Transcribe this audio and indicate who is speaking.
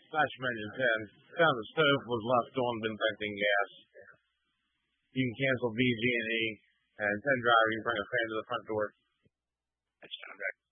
Speaker 1: Slash mentioned 10. Found the stove was left on, been venting gas. You can cancel BG&E, and 10 driver, you can bring a fan to the front door.
Speaker 2: That's contract.